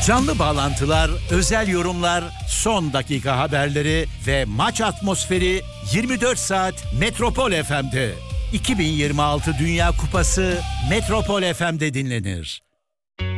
Canlı bağlantılar, özel yorumlar, son dakika haberleri ve maç atmosferi 24 saat Metropol FM'de. 2026 Dünya Kupası Metropol FM'de dinlenir.